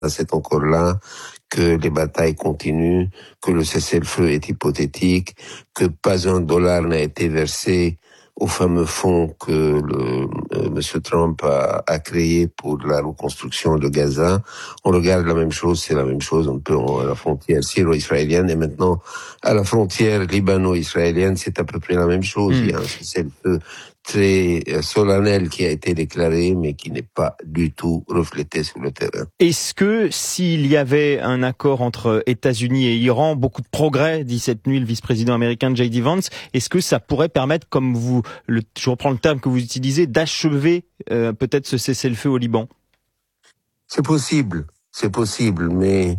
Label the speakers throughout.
Speaker 1: est encore là, que les batailles continuent, que le cessez-le-feu est hypothétique, que pas un dollar n'a été versé au fameux fonds que Monsieur Trump a créé pour la reconstruction de Gaza. On regarde la même chose, c'est la même chose un peu à la frontière syro-israélienne et maintenant à la frontière libano-israélienne, c'est à peu près la même chose. Il y a un cessez-le-feu très solennel qui a été déclaré, mais qui n'est pas du tout reflété sur le terrain.
Speaker 2: Est-ce que s'il y avait un accord entre États-Unis et Iran, beaucoup de progrès, dit cette nuit le vice-président américain J.D. Vance, est-ce que ça pourrait permettre, comme je reprends le terme que vous utilisez, d'achever peut-être ce cessez-le-feu au Liban?
Speaker 1: C'est possible, mais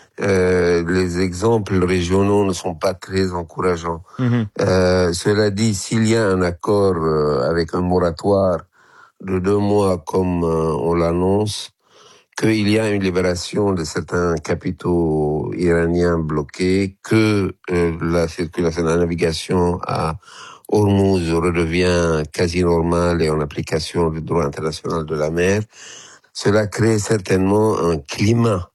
Speaker 1: les exemples régionaux ne sont pas très encourageants. Cela dit, s'il y a un accord avec un moratoire de 2 mois comme on l'annonce, qu'il y a une libération de certains capitaux iraniens bloqués, que la circulation de la navigation à Hormuz redevient quasi normale et en application du droit international de la mer, cela crée certainement un climat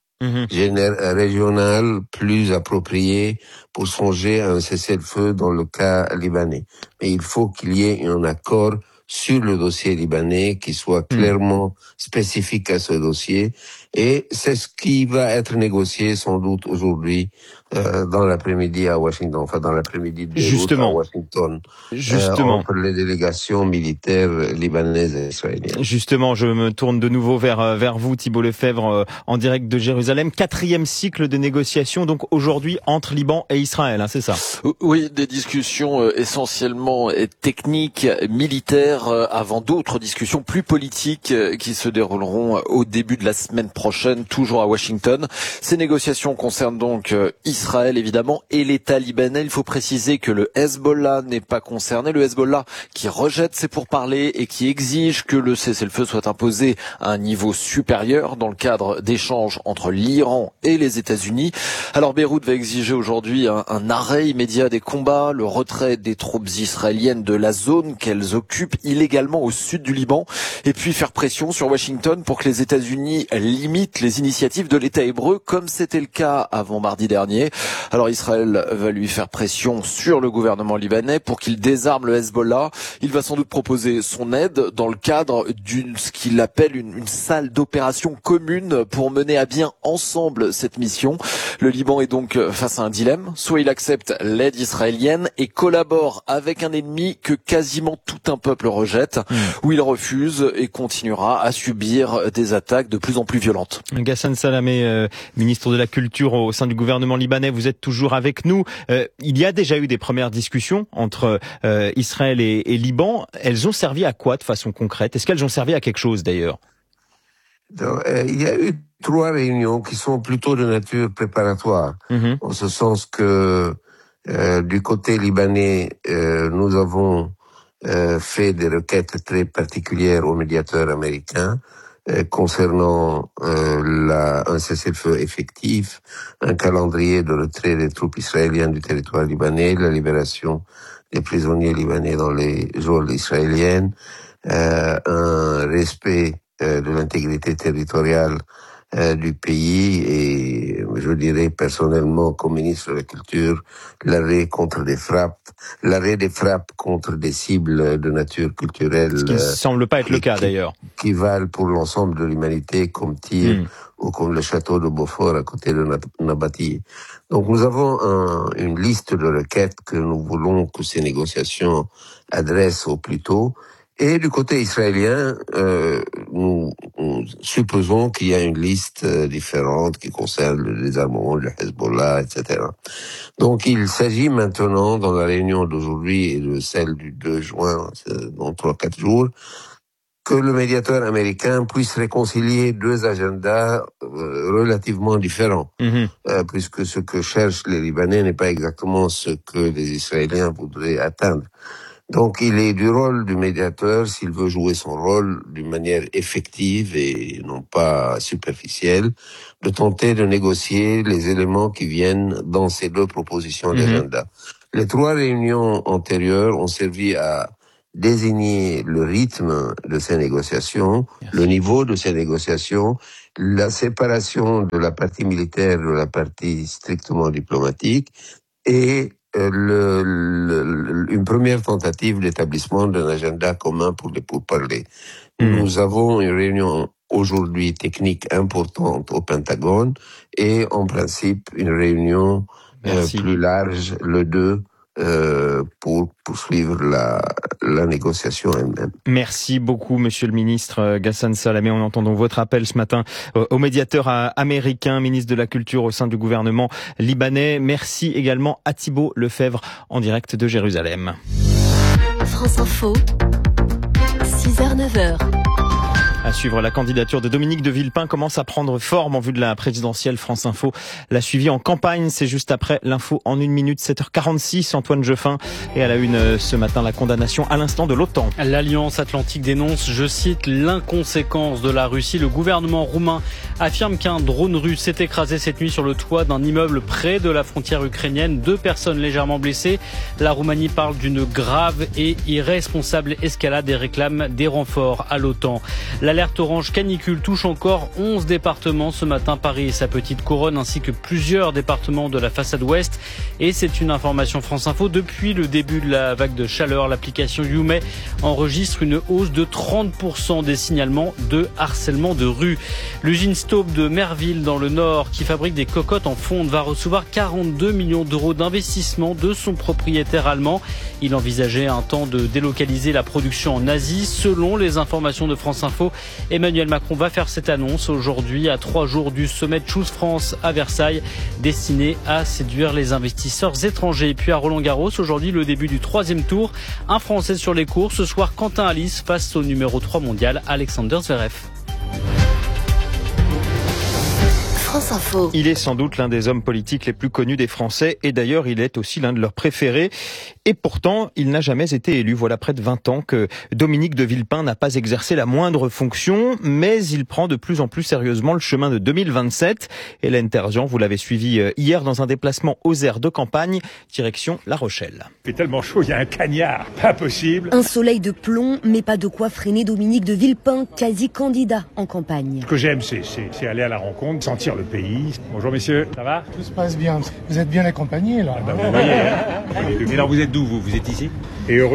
Speaker 1: régional plus approprié pour songer à un cessez-le-feu dans le cas libanais. Mais il faut qu'il y ait un accord sur le dossier libanais qui soit clairement spécifique à ce dossier. Et c'est ce qui va être négocié sans doute aujourd'hui dans l'après-midi à Washington, enfin dans l'après-midi de Beyrouth à Washington, entre les délégations militaires libanaises et israéliennes.
Speaker 2: Justement, je me tourne de nouveau vers vous, Thibault Lefebvre, en direct de Jérusalem. 4e cycle de négociations, donc aujourd'hui entre Liban et Israël, hein, c'est ça?
Speaker 3: Oui, des discussions essentiellement techniques, militaires, avant d'autres discussions plus politiques qui se dérouleront au début de la semaine prochaine, toujours à Washington. Ces négociations concernent donc Israël évidemment et l'État libanais. Il faut préciser que le Hezbollah n'est pas concerné. Le Hezbollah qui rejette ces pourparlers et qui exige que le cessez-le-feu soit imposé à un niveau supérieur dans le cadre d'échanges entre l'Iran et les États-Unis. Alors Beyrouth va exiger aujourd'hui un arrêt immédiat des combats, le retrait des troupes israéliennes de la zone qu'elles occupent illégalement au sud du Liban et puis faire pression sur Washington pour que les États-Unis limitent les initiatives de l'État hébreu comme c'était le cas avant mardi dernier. Alors Israël va lui faire pression sur le gouvernement libanais pour qu'il désarme le Hezbollah. Il va sans doute proposer son aide dans le cadre ce qu'il appelle une salle d'opération commune pour mener à bien ensemble cette mission. Le Liban est donc face à un dilemme. Soit il accepte l'aide israélienne et collabore avec un ennemi que quasiment tout un peuple rejette, ou il refuse et continuera à subir des attaques de plus en plus violentes.
Speaker 2: Ghassan Salamé, ministre de la Culture au sein du gouvernement libanais, vous êtes toujours avec nous. Il y a déjà eu des premières discussions entre Israël et Liban. Elles ont servi à quoi de façon concrète? Est-ce qu'elles ont servi à quelque chose d'ailleurs?
Speaker 1: Il y a eu 3 réunions qui sont plutôt de nature préparatoire, en ce sens que du côté libanais, nous avons fait des requêtes très particulières au médiateur américain concernant un cessez-le-feu effectif, un calendrier de retrait des troupes israéliennes du territoire libanais, la libération des prisonniers libanais dans les zones israéliennes, un respect de l'intégrité territoriale du pays et je dirais personnellement comme ministre de la Culture l'arrêt des frappes contre des cibles de nature culturelle.
Speaker 2: Ce qui ne semble pas être le cas d'ailleurs.
Speaker 1: Qui valent pour l'ensemble de l'humanité comme Tyr ou comme le château de Beaufort à côté de Nabatie. Donc nous avons une liste de requêtes que nous voulons que ces négociations adressent au plus tôt. Et du côté israélien, nous supposons qu'il y a une liste différente qui concerne le désarmement, le Hezbollah, etc. Donc il s'agit maintenant, dans la réunion d'aujourd'hui et de celle du 2 juin, dans 3-4 jours, que le médiateur américain puisse réconcilier 2 agendas relativement différents, puisque ce que cherchent les Libanais n'est pas exactement ce que les Israéliens voudraient atteindre. Donc il est du rôle du médiateur, s'il veut jouer son rôle d'une manière effective et non pas superficielle, de tenter de négocier les éléments qui viennent dans ces 2 propositions d'agenda. Les 3 réunions antérieures ont servi à désigner le rythme de ces négociations, le niveau de ces négociations la séparation de la partie militaire de la partie strictement diplomatique et une première tentative d'établissement d'un agenda commun pour les pourparlers. Nous avons une réunion aujourd'hui technique importante au Pentagone et en principe une réunion plus large le 2 pour poursuivre la négociation elle-même.
Speaker 2: Merci beaucoup, Monsieur le ministre Ghassan Salamé. On entend donc votre appel ce matin au médiateur américain, ministre de la Culture au sein du gouvernement libanais. Merci également à Thibault Lefebvre en direct de Jérusalem.
Speaker 4: France Info, 6h-9h.
Speaker 2: À suivre, la candidature de Dominique de Villepin commence à prendre forme en vue de la présidentielle. France Info l'a suivi en campagne. C'est juste après l'info en 1 minute, 7h46. Antoine Jeffin. Et à la une ce matin, la condamnation à l'instant de l'OTAN.
Speaker 5: L'Alliance Atlantique dénonce, je cite, l'inconséquence de la Russie. Le gouvernement roumain affirme qu'un drone russe s'est écrasé cette nuit sur le toit d'un immeuble près de la frontière ukrainienne. 2 personnes légèrement blessées. La Roumanie parle d'une grave et irresponsable escalade et réclame des renforts à l'OTAN. L'alerte orange canicule touche encore 11 départements ce matin, Paris et sa petite couronne, ainsi que plusieurs départements de la façade ouest. Et c'est une information France Info. Depuis le début de la vague de chaleur, l'application YouMay enregistre une hausse de 30% des signalements de harcèlement de rue. L'usine Staub de Merville, dans le Nord, qui fabrique des cocottes en fonte, va recevoir 42 millions d'euros d'investissement de son propriétaire allemand. Il envisageait un temps de délocaliser la production en Asie. Selon les informations de France Info, Emmanuel Macron va faire cette annonce aujourd'hui à 3 jours du sommet Choose France à Versailles, destiné à séduire les investisseurs étrangers. Et puis à Roland-Garros, aujourd'hui le début du 3e tour. Un Français sur les cours. Ce soir, Quentin Alice face au numéro 3 mondial, Alexander Zverev.
Speaker 4: France Info.
Speaker 2: Il est sans doute l'un des hommes politiques les plus connus des Français et d'ailleurs il est aussi l'un de leurs préférés. Et pourtant, il n'a jamais été élu. Voilà près de 20 ans que Dominique de Villepin n'a pas exercé la moindre fonction, mais il prend de plus en plus sérieusement le chemin de 2027. Hélène Terzian, vous l'avez suivi hier dans un déplacement aux aires de campagne, direction La Rochelle.
Speaker 6: Il fait tellement chaud, il y a un cagnard, pas possible.
Speaker 7: Un soleil de plomb, mais pas de quoi freiner Dominique de Villepin, quasi candidat en campagne.
Speaker 6: Ce que j'aime, c'est aller à la rencontre, sentir le pays. Bonjour messieurs, ça va ?
Speaker 8: Tout se passe bien. Vous êtes bien accompagnés là.
Speaker 6: Vous voyez, hein. Et alors vous êtes d'où vous êtes ici ? Et heureux ?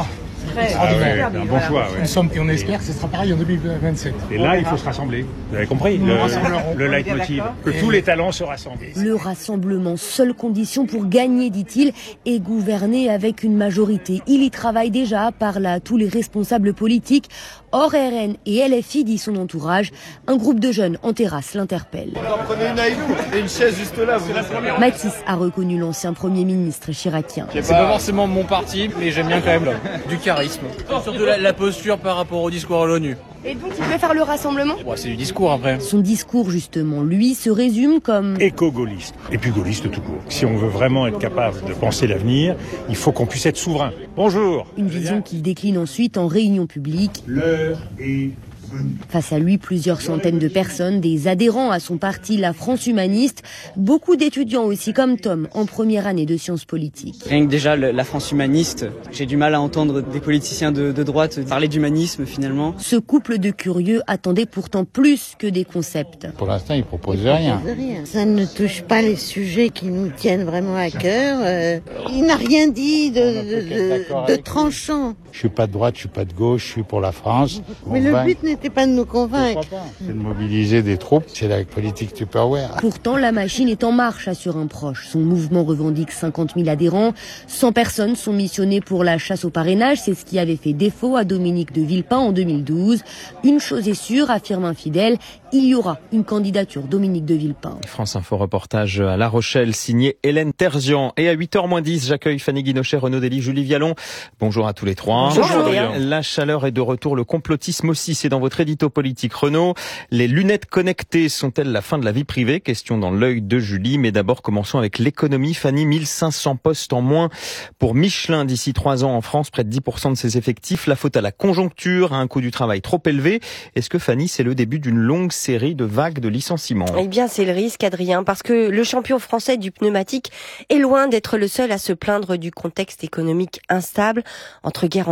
Speaker 6: Un bon choix. Ouais.
Speaker 8: Nous sommes, et on espère que ce sera pareil en 2027.
Speaker 6: Et là, il faut se rassembler. Vous avez compris le leitmotiv, que tous les talents se rassemblent.
Speaker 7: Le rassemblement, seule condition pour gagner, dit-il, et gouverner avec une majorité. Il y travaille déjà, parle à tous les responsables politiques. Hors RN et LFI, dit son entourage, un groupe de jeunes en terrasse l'interpelle.
Speaker 9: Vous en prenez une avec vous et une chaise juste là.
Speaker 7: Mathis a reconnu l'ancien Premier ministre chiracien.
Speaker 10: C'est pas forcément mon parti, mais j'aime bien quand même du charisme. Surtout la posture par rapport au discours à l'ONU.
Speaker 7: Et donc il veut faire le rassemblement ?
Speaker 10: C'est du discours après.
Speaker 7: Son discours justement, lui, se résume comme
Speaker 6: éco-gaulliste, et puis gaulliste tout court. Si on veut vraiment être capable de penser l'avenir, il faut qu'on puisse être souverain. Bonjour.
Speaker 7: Une vision qu'il décline ensuite en réunion publique.
Speaker 6: L'heure est...
Speaker 7: Face à lui, plusieurs centaines de personnes, des adhérents à son parti, la France humaniste, beaucoup d'étudiants aussi comme Tom, en première année de sciences politiques.
Speaker 11: Rien que déjà la France humaniste, j'ai du mal à entendre des politiciens de droite parler d'humanisme finalement.
Speaker 7: Ce couple de curieux attendait pourtant plus que des concepts.
Speaker 12: Pour l'instant, ils ne proposent rien.
Speaker 13: Ça ne touche pas les sujets qui nous tiennent vraiment à cœur. Il n'a rien dit de tranchant.
Speaker 12: Je suis pas de droite, je suis pas de gauche, je suis pour la France.
Speaker 13: Mais le but n'était pas de nous convaincre.
Speaker 12: C'est de mobiliser des troupes, c'est la politique Tupperware.
Speaker 7: Pourtant, la machine est en marche, assure un proche. Son mouvement revendique 50 000 adhérents. 100 personnes sont missionnées pour la chasse au parrainage. C'est ce qui avait fait défaut à Dominique de Villepin en 2012. Une chose est sûre, affirme un fidèle, il y aura une candidature Dominique de Villepin.
Speaker 2: France Info reportage à La Rochelle, signé Hélène Terzian. Et à 8h-10, j'accueille Fanny Guinochet, Renaud Dely, Julie Vialon. Bonjour à tous les trois.
Speaker 7: Bonjour.
Speaker 2: La chaleur est de retour, le complotisme aussi, c'est dans votre édito politique. Renaud, les lunettes connectées sont-elles la fin de la vie privée ? Question dans l'œil de Julie. Mais d'abord, commençons avec l'économie. Fanny, 1500 postes en moins pour Michelin d'ici 3 ans en France, près de 10% de ses effectifs. La faute à la conjoncture, à un coût du travail trop élevé. Est-ce que Fanny, c'est le début d'une longue série de vagues de licenciements ?
Speaker 14: Eh bien, c'est le risque, Adrien, parce que le champion français du pneumatique est loin d'être le seul à se plaindre du contexte économique instable. Entre guerre en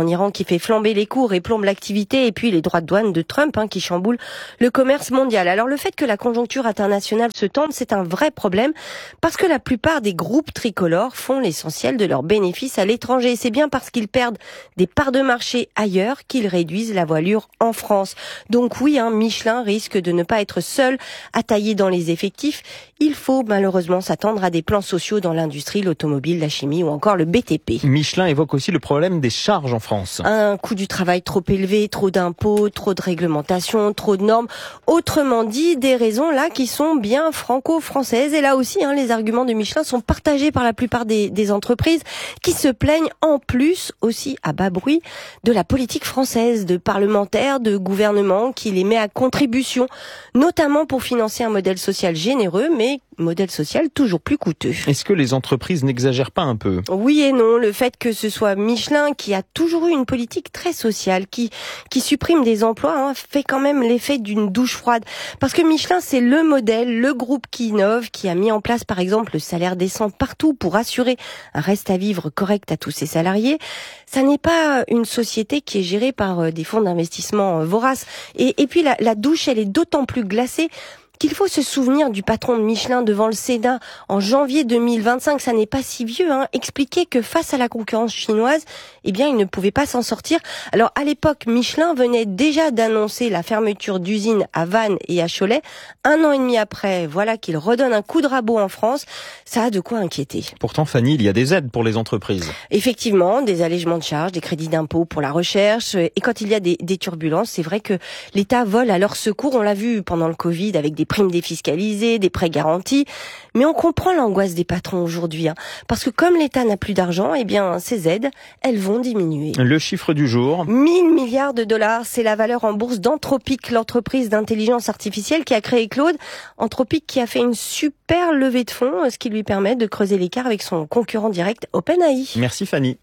Speaker 14: en Iran qui fait flamber les cours et plombe l'activité, et puis les droits de douane de Trump qui chamboulent le commerce mondial. Alors le fait que la conjoncture internationale se tende, c'est un vrai problème parce que la plupart des groupes tricolores font l'essentiel de leurs bénéfices à l'étranger. C'est bien parce qu'ils perdent des parts de marché ailleurs qu'ils réduisent la voilure en France. Donc oui, Michelin risque de ne pas être seul à tailler dans les effectifs. Il faut malheureusement s'attendre à des plans sociaux dans l'industrie, l'automobile, la chimie ou encore le BTP.
Speaker 2: Michelin évoque aussi le problème des charges en France.
Speaker 14: Un coût du travail trop élevé, trop d'impôts, trop de réglementations, trop de normes. Autrement dit, des raisons là qui sont bien franco-françaises. Et là aussi, les arguments de Michelin sont partagés par la plupart des entreprises qui se plaignent en plus aussi à bas bruit de la politique française, de parlementaires, de gouvernements qui les met à contribution, notamment pour financer un modèle social généreux, mais modèle social toujours plus coûteux.
Speaker 2: Est-ce que les entreprises n'exagèrent pas un peu ?
Speaker 14: Oui et non. Le fait que ce soit Michelin qui a toujours eu une politique très sociale, qui supprime des emplois, fait quand même l'effet d'une douche froide. Parce que Michelin, c'est le modèle, le groupe qui innove, qui a mis en place par exemple le salaire décent partout pour assurer un reste à vivre correct à tous ses salariés. Ça n'est pas une société qui est gérée par des fonds d'investissement voraces. Et puis la douche, elle est d'autant plus glacée qu'il faut se souvenir du patron de Michelin devant le Sénat en janvier 2025, ça n'est pas si vieux, expliquer que face à la concurrence chinoise, il ne pouvait pas s'en sortir. Alors à l'époque, Michelin venait déjà d'annoncer la fermeture d'usines à Vannes et à Cholet. 1 an et demi après, voilà qu'il redonne un coup de rabot en France. Ça a de quoi inquiéter.
Speaker 2: Pourtant, Fanny, il y a des aides pour les entreprises.
Speaker 14: Effectivement, des allègements de charges, des crédits d'impôt pour la recherche. Et quand il y a des turbulences, c'est vrai que l'État vole à leur secours. On l'a vu pendant le Covid avec des primes défiscalisées, des prêts garantis. Mais on comprend l'angoisse des patrons aujourd'hui. Parce que comme l'État n'a plus d'argent, ces aides, elles vont diminuer.
Speaker 2: Le chiffre du jour.
Speaker 14: 1000 milliards de dollars, c'est la valeur en bourse d'Anthropic, l'entreprise d'intelligence artificielle qui a créé Claude. Anthropic qui a fait une super levée de fonds, ce qui lui permet de creuser l'écart avec son concurrent direct OpenAI.
Speaker 2: Merci Fanny.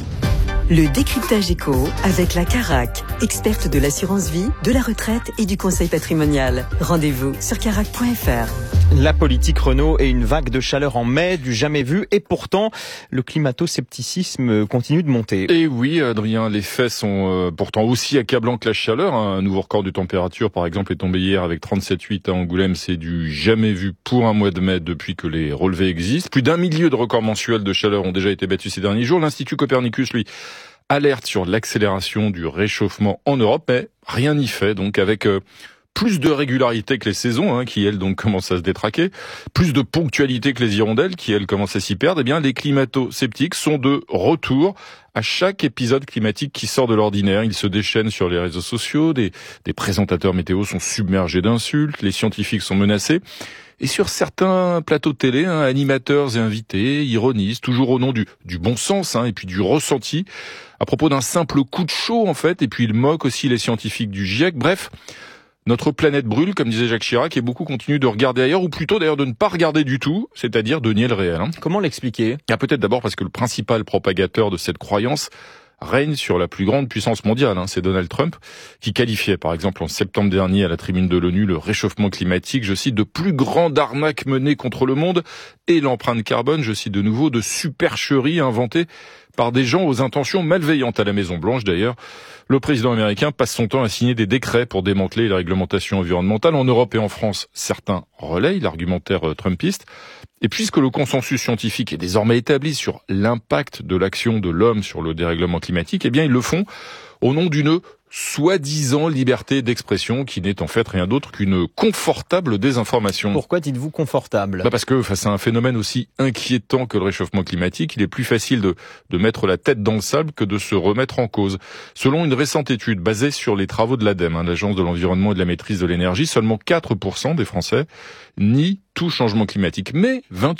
Speaker 15: Le décryptage éco avec la Carac, experte de l'assurance vie, de la retraite et du conseil patrimonial. Rendez-vous sur carac.fr.
Speaker 2: La politique Renault et une vague de chaleur en mai, du jamais vu, et pourtant le climato-scepticisme continue de monter.
Speaker 16: Et oui, Adrien, les faits sont pourtant aussi accablants que la chaleur. Un nouveau record de température, par exemple, est tombé hier avec 37,8 à Angoulême. C'est du jamais vu pour un mois de mai depuis que les relevés existent. Plus d'1 million de records mensuels de chaleur ont déjà été battus ces derniers jours. L'Institut Copernicus, lui, alerte sur l'accélération du réchauffement en Europe, mais rien n'y fait. Donc avec plus de régularité que les saisons, qui elles donc commencent à se détraquer, plus de ponctualité que les hirondelles, qui elles commencent à s'y perdre, les climato-sceptiques sont de retour à chaque épisode climatique qui sort de l'ordinaire. Ils se déchaînent sur les réseaux sociaux, des présentateurs météo sont submergés d'insultes, les scientifiques sont menacés. Et sur certains plateaux de télé, animateurs et invités ironisent, toujours au nom du bon sens et puis du ressenti, à propos d'un simple coup de chaud en fait, et puis ils moquent aussi les scientifiques du GIEC. Bref, notre planète brûle, comme disait Jacques Chirac, et beaucoup continuent de regarder ailleurs, ou plutôt d'ailleurs de ne pas regarder du tout, c'est-à-dire de nier le réel.
Speaker 2: Comment l'expliquer ?
Speaker 16: Peut-être d'abord parce que le principal propagateur de cette croyance règne sur la plus grande puissance mondiale, c'est Donald Trump, qui qualifiait par exemple en septembre dernier à la tribune de l'ONU le réchauffement climatique, je cite, de plus grande arnaque menée contre le monde, et l'empreinte carbone, je cite de nouveau, de supercherie inventée par des gens aux intentions malveillantes. À la Maison-Blanche d'ailleurs, le président américain passe son temps à signer des décrets pour démanteler les réglementations environnementales. En Europe et en France, certains relayent l'argumentaire trumpiste. Et puisque le consensus scientifique est désormais établi sur l'impact de l'action de l'homme sur le dérèglement climatique, ils le font au nom d'une soi-disant liberté d'expression qui n'est en fait rien d'autre qu'une confortable désinformation.
Speaker 2: Pourquoi dites-vous confortable ?
Speaker 16: Parce que face à un phénomène aussi inquiétant que le réchauffement climatique, il est plus facile de mettre la tête dans le sable que de se remettre en cause. Selon une récente étude basée sur les travaux de l'ADEME, l'Agence de l'environnement et de la maîtrise de l'énergie, seulement 4% des Français nient tout changement climatique. Mais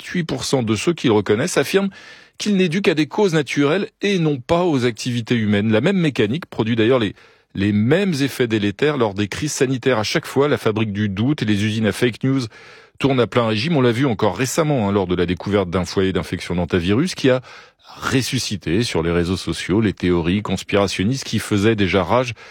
Speaker 16: 28% de ceux qui le reconnaissent affirment qu'il n'est dû qu'à des causes naturelles et non pas aux activités humaines. La même mécanique produit d'ailleurs les mêmes effets délétères lors des crises sanitaires. À chaque fois, la fabrique du doute et les usines à fake news tournent à plein régime. On l'a vu encore récemment lors de la découverte d'un foyer d'infection d'hantavirus qui a ressuscité sur les réseaux sociaux les théories conspirationnistes qui faisaient déjà rage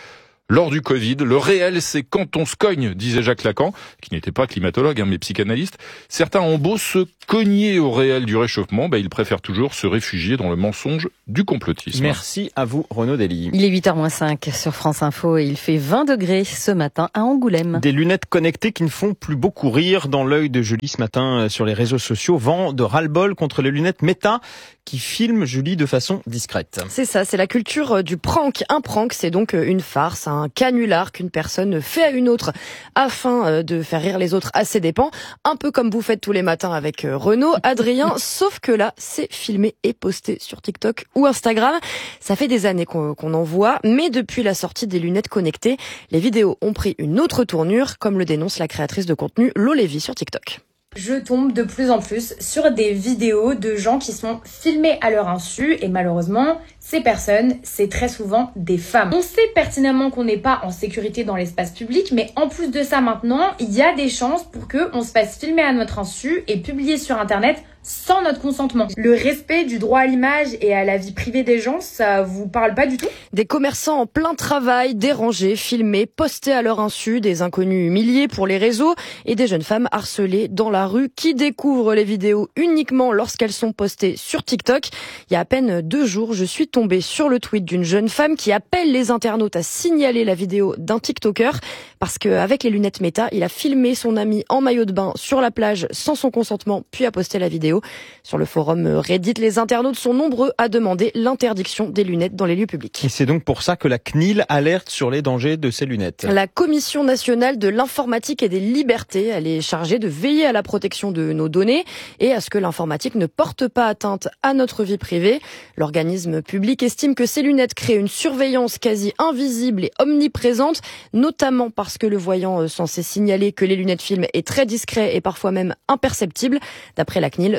Speaker 16: lors du Covid. Le réel, c'est quand on se cogne, disait Jacques Lacan, qui n'était pas climatologue, mais psychanalyste. Certains ont beau se cogner au réel du réchauffement, ils préfèrent toujours se réfugier dans le mensonge du complotisme.
Speaker 2: Merci à vous, Renaud Dely.
Speaker 17: Il est 8h-5 sur France Info et il fait 20 degrés ce matin à Angoulême.
Speaker 2: Des lunettes connectées qui ne font plus beaucoup rire dans l'œil de Julie ce matin sur les réseaux sociaux. Vent de ras-le-bol contre les lunettes Meta qui filment Julie de façon discrète.
Speaker 18: C'est ça, c'est la culture du prank. Un prank, c'est donc une farce, un canular qu'une personne fait à une autre afin de faire rire les autres à ses dépens. Un peu comme vous faites tous les matins avec Renaud, Adrien, sauf que là, c'est filmé et posté sur TikTok ou Instagram. Ça fait des années qu'on en voit, mais depuis la sortie des lunettes connectées, les vidéos ont pris une autre tournure, comme le dénonce la créatrice de contenu Lo Lévy sur TikTok.
Speaker 19: Je tombe de plus en plus sur des vidéos de gens qui sont filmés à leur insu et malheureusement, ces personnes, c'est très souvent des femmes. On sait pertinemment qu'on n'est pas en sécurité dans l'espace public, mais en plus de ça maintenant, il y a des chances pour qu'on se fasse filmer à notre insu et publier sur Internet sans notre consentement. Le respect du droit à l'image et à la vie privée des gens, ça vous parle pas du tout ?
Speaker 18: Des commerçants en plein travail, dérangés, filmés, postés à leur insu, des inconnus humiliés pour les réseaux et des jeunes femmes harcelées dans la rue qui découvrent les vidéos uniquement lorsqu'elles sont postées sur TikTok. Il y a à peine 2 jours, je suis tombée sur le tweet d'une jeune femme qui appelle les internautes à signaler la vidéo d'un TikToker parce qu'avec les lunettes Meta, il a filmé son ami en maillot de bain sur la plage sans son consentement puis a posté la vidéo. Sur le forum Reddit, les internautes sont nombreux à demander l'interdiction des lunettes dans les lieux publics.
Speaker 2: Et c'est donc pour ça que la CNIL alerte sur les dangers de ces lunettes.
Speaker 18: La Commission nationale de l'informatique et des libertés, elle est chargée de veiller à la protection de nos données et à ce que l'informatique ne porte pas atteinte à notre vie privée. L'organisme public estime que ces lunettes créent une surveillance quasi invisible et omniprésente, notamment parce que le voyant censé signaler que les lunettes filment est très discret et parfois même imperceptible. D'après la CNIL,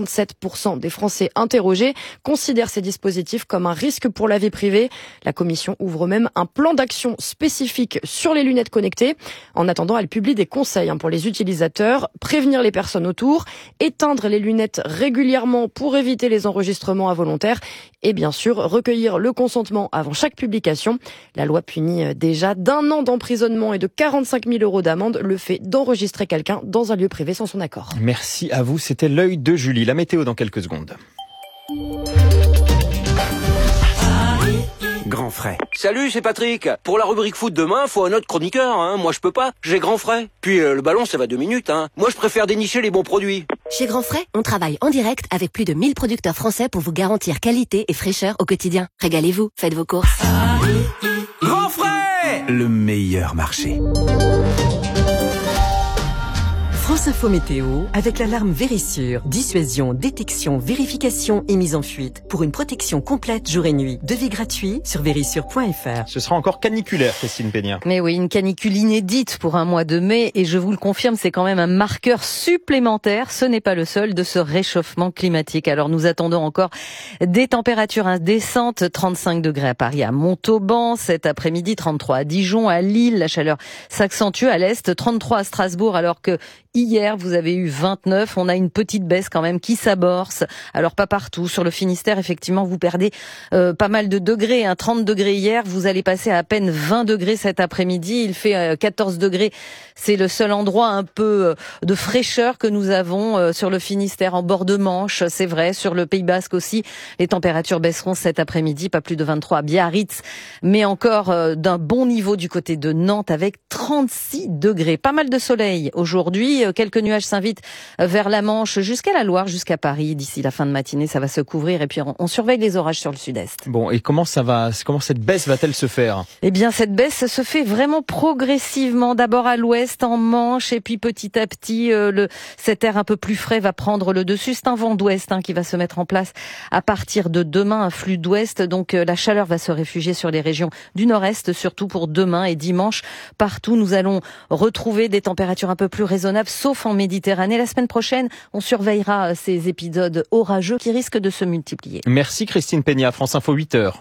Speaker 18: 67% des Français interrogés considèrent ces dispositifs comme un risque pour la vie privée. La commission ouvre même un plan d'action spécifique sur les lunettes connectées. En attendant, elle publie des conseils pour les utilisateurs, prévenir les personnes autour, éteindre les lunettes régulièrement pour éviter les enregistrements involontaires et bien sûr recueillir le consentement avant chaque publication. La loi punit déjà d'1 an d'emprisonnement et de 45 000 € d'amende le fait d'enregistrer quelqu'un dans un lieu privé sans son accord.
Speaker 2: Merci à vous, c'était l'œil de Julie. La météo dans quelques secondes.
Speaker 20: Grand frais. Salut, c'est Patrick. Pour la rubrique foot demain, faut un autre chroniqueur. Moi, je peux pas. J'ai Grand frais. Puis le ballon, ça va 2 minutes. Moi, je préfère dénicher les bons produits.
Speaker 4: Chez Grand Frais, on travaille en direct avec plus de 1000 producteurs français pour vous garantir qualité et fraîcheur au quotidien. Régalez-vous, faites vos courses.
Speaker 20: Grand frais, le meilleur marché.
Speaker 15: France Info Météo avec l'alarme Vérissure. Dissuasion, détection, vérification et mise en fuite. Pour une protection complète jour et nuit. Devis gratuit sur vérissure.fr.
Speaker 2: Ce sera encore caniculaire, Christine Peña.
Speaker 17: Mais oui, une canicule inédite pour un mois de mai. Et je vous le confirme, c'est quand même un marqueur supplémentaire. Ce n'est pas le seul de ce réchauffement climatique. Alors nous attendons encore des températures indécentes. 35 degrés à Paris, à Montauban. Cet après-midi, 33 à Dijon, à Lille. La chaleur s'accentue à l'est. 33 à Strasbourg, alors que hier, vous avez eu 29. On a une petite baisse quand même qui s'amorce. Alors pas partout. Sur le Finistère, effectivement, vous perdez pas mal de degrés. 30 degrés hier. Vous allez passer à peine 20 degrés cet après-midi. Il fait 14 degrés. C'est le seul endroit un peu de fraîcheur que nous avons sur le Finistère, en bord de Manche. C'est vrai. Sur le Pays Basque aussi, les températures baisseront cet après-midi. Pas plus de 23 à Biarritz, mais encore d'un bon niveau du côté de Nantes avec 36 degrés. Pas mal de soleil aujourd'hui. Quelques nuages s'invitent vers la Manche jusqu'à la Loire, jusqu'à Paris. D'ici la fin de matinée, ça va se couvrir et puis on surveille les orages sur le sud-est.
Speaker 2: Bon, et comment cette baisse va-t-elle se faire ?
Speaker 17: Eh bien, cette baisse se fait vraiment progressivement. D'abord à l'ouest, en Manche, et puis petit à petit, cet air un peu plus frais va prendre le dessus. C'est un vent d'ouest qui va se mettre en place à partir de demain, un flux d'ouest. Donc la chaleur va se réfugier sur les régions du nord-est, surtout pour demain et dimanche. Partout, nous allons retrouver des températures un peu plus raisonnables, sauf en Méditerranée. La semaine prochaine, on surveillera ces épisodes orageux qui risquent de se multiplier.
Speaker 2: Merci Christine Peña, France Info 8h.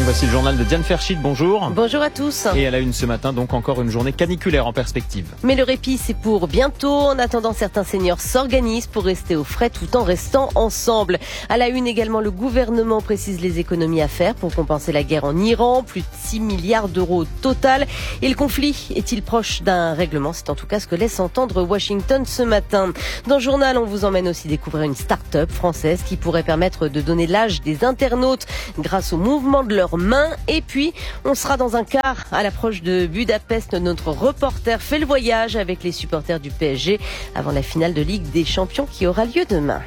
Speaker 2: Et voici le journal de Diane Ferchit, bonjour.
Speaker 14: Bonjour à tous.
Speaker 2: Et à la une ce matin, donc encore une journée caniculaire en perspective.
Speaker 14: Mais le répit, c'est pour bientôt. En attendant, certains seniors s'organisent pour rester au frais tout en restant ensemble. À la une également, le gouvernement précise les économies à faire pour compenser la guerre en Iran. Plus de 6 milliards d'euros au total. Et le conflit est-il proche d'un règlement? C'est en tout cas ce que laisse entendre Washington ce matin. Dans le journal, on vous emmène aussi découvrir une start-up française qui pourrait permettre de donner l'âge des internautes grâce au mouvement de leurs mains. Et puis, on sera dans un car à l'approche de Budapest. Notre reporter fait le voyage avec les supporters du PSG avant la finale de Ligue des Champions qui aura lieu demain.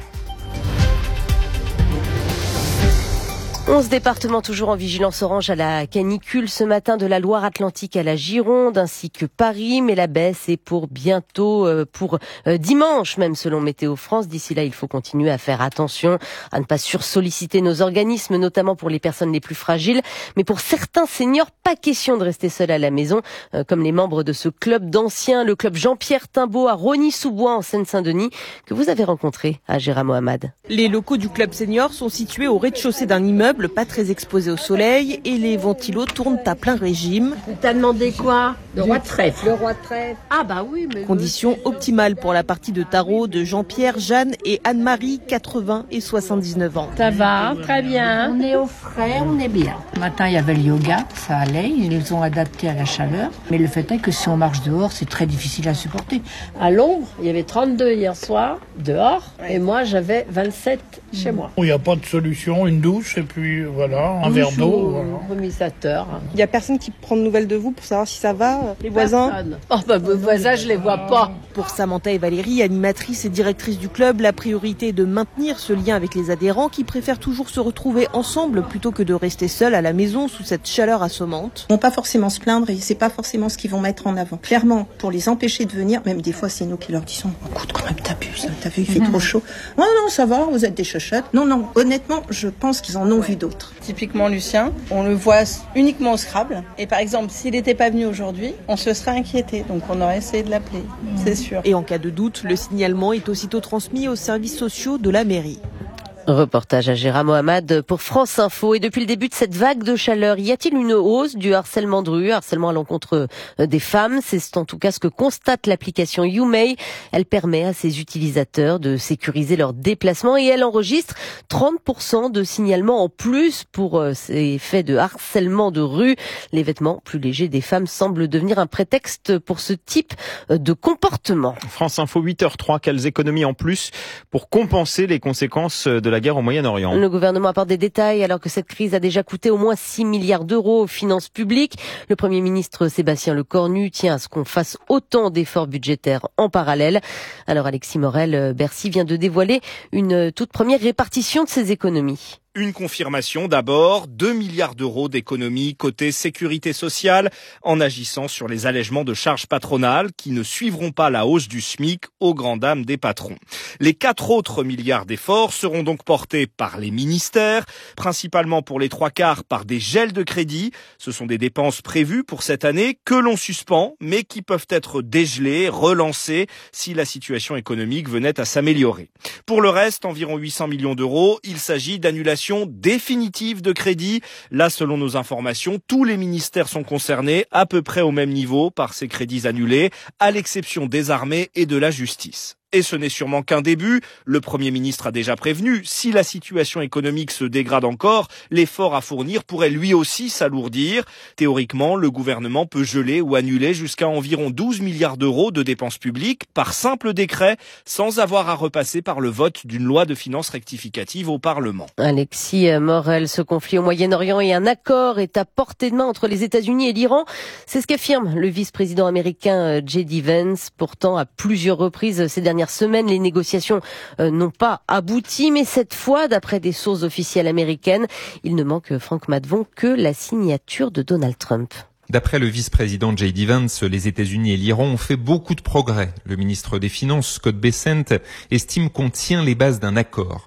Speaker 14: 11 départements toujours en vigilance orange à la canicule ce matin, de la Loire-Atlantique à la Gironde ainsi que Paris, mais la baisse est pour bientôt, pour dimanche même selon Météo France. D'ici là, il faut continuer à faire attention à ne pas sursolliciter nos organismes, notamment pour les personnes les plus fragiles. Mais pour certains seniors, pas question de rester seuls à la maison, comme les membres de ce club d'anciens, le club Jean-Pierre Timbaud à Rosny-sous-Bois en Seine-Saint-Denis, que vous avez rencontré à Gérard Mohamed.
Speaker 21: Les locaux du club senior sont situés au rez-de-chaussée d'un immeuble pas très exposé au soleil et les ventilos tournent à plein régime.
Speaker 13: T'as demandé quoi?
Speaker 21: Le roi de trèfle.
Speaker 13: Le roi de trèfle. Ah bah oui, mais...
Speaker 21: Condition optimale pour la partie de tarot de Jean-Pierre, Jeanne et Anne-Marie, 80 et 79 ans.
Speaker 13: Ça va, très bien. On est au frais, on est bien.
Speaker 22: Ce matin, il y avait le yoga, ça allait, ils les ont adaptés à la chaleur. Mais le fait est que si on marche dehors, c'est très difficile à supporter.
Speaker 13: À l'ombre, il y avait 32 hier soir, dehors, et moi j'avais 27 chez moi.
Speaker 23: Il n'y a pas de solution, une douche et puis voilà, un verre d'eau. Voilà.
Speaker 13: Remissateur.
Speaker 24: Il n'y a personne qui prend de nouvelles de vous pour savoir si ça va, les voisins?
Speaker 13: Oh bah mes voisins, je les vois pas.
Speaker 21: Pour Samantha et Valérie, animatrice et directrice du club, la priorité est de maintenir ce lien avec les adhérents qui préfèrent toujours se retrouver ensemble plutôt que de rester seuls à la maison sous cette chaleur assommante.
Speaker 24: Ils vont pas forcément se plaindre et c'est pas forcément ce qu'ils vont mettre en avant. Clairement, pour les empêcher de venir, même des fois c'est nous qui leur disons écoute quand même t'abuses, t'as vu il fait trop chaud. Non ça va, vous êtes des chochottes. Non, honnêtement, je pense qu'ils en ont vu d'autres.
Speaker 25: Typiquement Lucien, on le voit uniquement au Scrabble et par exemple s'il n'était pas venu aujourd'hui, on se serait inquiété, donc on aurait essayé de l'appeler, c'est sûr.
Speaker 21: Et en cas de doute, le signalement est aussitôt transmis aux services sociaux de la mairie.
Speaker 14: Reportage à Gérard Mohamed pour France Info. Et depuis le début de cette vague de chaleur, y a-t-il une hausse du harcèlement de rue, harcèlement à l'encontre des femmes? C'est en tout cas ce que constate l'application YouMay. Elle permet à ses utilisateurs de sécuriser leurs déplacements et elle enregistre 30% de signalements en plus pour ces faits de harcèlement de rue. Les vêtements plus légers des femmes semblent devenir un prétexte pour ce type de comportement.
Speaker 2: France Info 8h03, quelles économies en plus pour compenser les conséquences de la guerre au Moyen-Orient?
Speaker 14: Le gouvernement apporte des détails alors que cette crise a déjà coûté au moins 6 milliards d'euros aux finances publiques. Le Premier ministre Sébastien Lecornu tient à ce qu'on fasse autant d'efforts budgétaires en parallèle. Alors Alexis Morel, Bercy vient de dévoiler une toute première répartition de ces économies.
Speaker 26: Une confirmation d'abord, 2 milliards d'euros d'économies côté sécurité sociale en agissant sur les allègements de charges patronales qui ne suivront pas la hausse du SMIC aux grandes dames des patrons. Les 4 autres milliards d'efforts seront donc portés par les ministères, principalement pour les 3/4 par des gels de crédit. Ce sont des dépenses prévues pour cette année que l'on suspend mais qui peuvent être dégelées, relancées si la situation économique venait à s'améliorer. Pour le reste, environ 800 millions d'euros, il s'agit d'annulation définitive de crédit. Là, selon nos informations, tous les ministères sont concernés à peu près au même niveau par ces crédits annulés, à l'exception des armées et de la justice. Et ce n'est sûrement qu'un début. Le Premier ministre a déjà prévenu, si la situation économique se dégrade encore, l'effort à fournir pourrait lui aussi s'alourdir. Théoriquement, le gouvernement peut geler ou annuler jusqu'à environ 12 milliards d'euros de dépenses publiques par simple décret, sans avoir à repasser par le vote d'une loi de finances rectificative au Parlement.
Speaker 14: Alexis Morel, ce conflit au Moyen-Orient et un accord est à portée de main entre les États-Unis et l'Iran. C'est ce qu'affirme le vice-président américain J.D. Vance. Pourtant, à plusieurs reprises ces dernières semaines, les négociations n'ont pas abouti, mais cette fois, d'après des sources officielles américaines, il ne manque, Franck Madvon, que la signature de Donald Trump.
Speaker 27: D'après le vice-président J.D. Vance, les États-Unis et l'Iran ont fait beaucoup de progrès. Le ministre des Finances, Scott Bessent, estime qu'on tient les bases d'un accord.